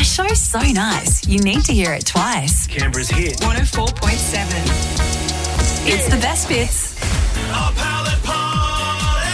Our show's so nice, you need to hear it twice. Canberra's hit. 104.7. It's the best bits. A pallet party!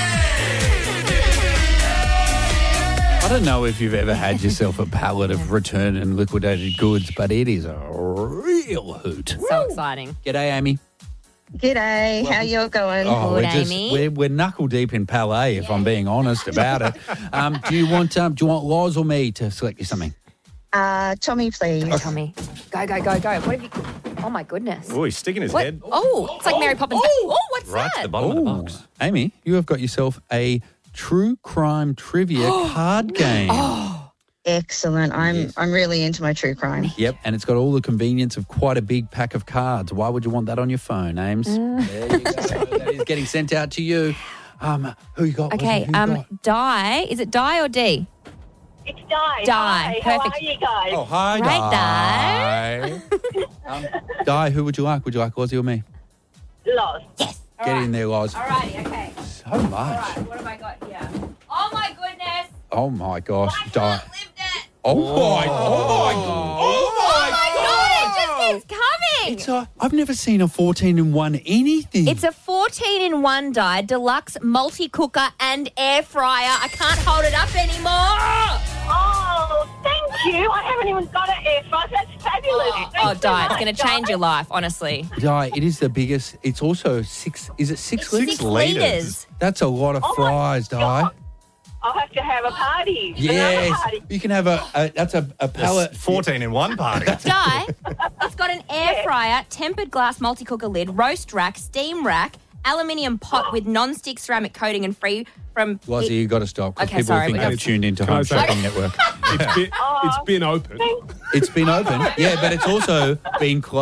I don't know if you've ever had yourself a pallet of returned and liquidated goods, but it is a real hoot. So exciting. G'day, Amy. G'day, how you going? Good, Amy. We're knuckle deep in Palais, if I'm being honest about it. Do you want Loz or me to select you something? Tommy, please. Tommy. Go. What have you... Oh, my goodness. Oh, he's sticking his What? head Oh, it's like Mary Poppins. Oh, what's right that? to the bottom of the box. Amy, you have got yourself a true crime trivia card game. Excellent. I'm really into my true crime. Yep, and it's got all the convenience of quite a big pack of cards. Why would you want that on your phone, Ames? There you go. That is getting sent out to you. Who you got? Okay, Who you got? Di. Is it Di or D? It's Di. Di. Hi, how Perfect. are you guys? Oh, hi, Right, Di. Di, who would you like? Would you like Lozzie or me? Loz. Yes. Get in there, Loz. All righty, okay. So much. All right, what have I got here? Oh, my goodness. Oh, my gosh, I Di. can't live that. Oh, my God. Oh, my God, it just keeps coming. I've never seen a 14-in-1 anything. It's a 14-in-1 Die, deluxe multi-cooker and air fryer. I can't hold it up anymore. Oh, thank you. I haven't even got an air fryer. That's fabulous. Oh, Thanks so Di, it's much, going to change your life, honestly. Di, it is the biggest. It's also 6 litres? 6 litres. litres. That's a lot of Oh, my fries, Di. God. I'll have to have a party. Another Yes. party. You can have that's a pallet. 14 in one party. Di, it's got an air fryer, tempered glass multi-cooker lid, roast rack, steam rack, aluminium pot with non-stick ceramic coating and free from... Lozzie, you got to stop because Okay, people sorry, think we they've got- tuned into Can I Home say- Shopping Network. It's been open. It's been open, yeah, but it's also been closed.